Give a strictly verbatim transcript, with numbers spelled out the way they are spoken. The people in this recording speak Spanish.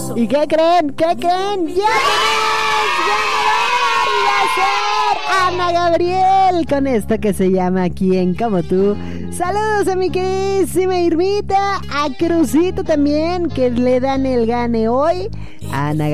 ¿Y qué creen? ¿Qué creen? ¡Ya tenemos ganador! Y va a ser Ana Gabriel con esto que se llama Quién Como Tú. Saludos a mi queridísima Irmita, a Crucito también, que le dan el gane hoy. Ana